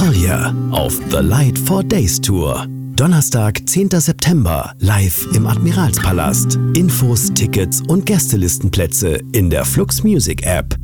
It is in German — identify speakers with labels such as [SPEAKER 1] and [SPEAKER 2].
[SPEAKER 1] Collier auf The Light 4 Days Tour. Donnerstag, 10. September, live im Admiralspalast. Infos, Tickets und Gästelistenplätze in der Flux Music App.